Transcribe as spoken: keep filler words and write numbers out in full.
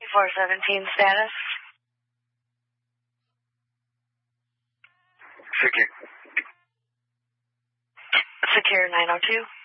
four seventeen status. Secure. Secure nine oh two.